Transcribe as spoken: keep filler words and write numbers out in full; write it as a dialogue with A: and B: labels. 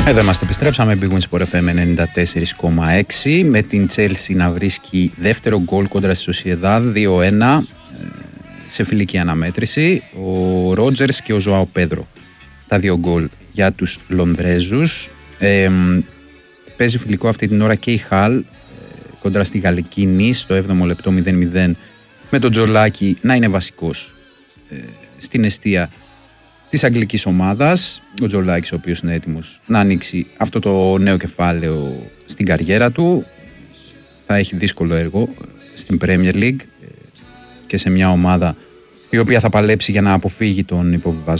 A: Εδώ είμαστε, επιστρέψαμε. Big Win Sport εφ εμ ενενήντα τέσσερα κόμμα έξι με την Chelsea να βρίσκει δεύτερο γκολ κόντρα στη Sociedad δύο ένα σε φιλική αναμέτρηση. Ο Ρότζερς και ο Ζωάο Πέδρο τα δύο γκολ για τους Λονδρέζους. Ε, παίζει φιλικό αυτή την ώρα και η Χαλ κόντρα στη γαλλική Νις στο έβδομο λεπτό μηδέν μηδέν με τον Τζολάκη να είναι βασικός ε, στην εστία της αγγλικής ομάδας. Ο Τζολάκης, ο οποίος είναι έτοιμος να ανοίξει αυτό το νέο κεφάλαιο στην καριέρα του. Θα έχει δύσκολο έργο στην Premier League και σε μια ομάδα η οποία θα παλέψει για να αποφύγει τον υποβιβασμό.